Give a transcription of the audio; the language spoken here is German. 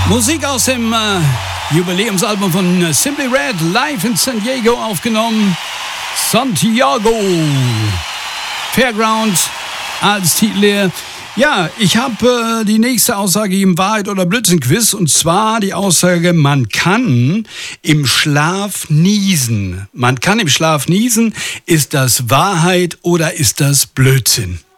Musik aus dem Jubiläumsalbum von Simply Red, live in San Diego aufgenommen. Santiago. Fairground als Titel hier. Ja, ich habe die nächste Aussage im Wahrheit- oder Blödsinn-Quiz, und zwar die Aussage, man kann im Schlaf niesen. Man kann im Schlaf niesen. Ist das Wahrheit oder ist das Blödsinn?